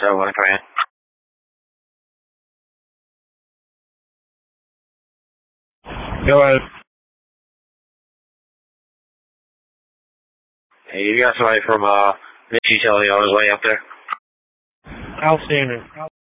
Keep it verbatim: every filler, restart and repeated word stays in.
So, want to come in? Go ahead. Hey, you got somebody from, uh, Mitch utility on his way up there? Outstanding.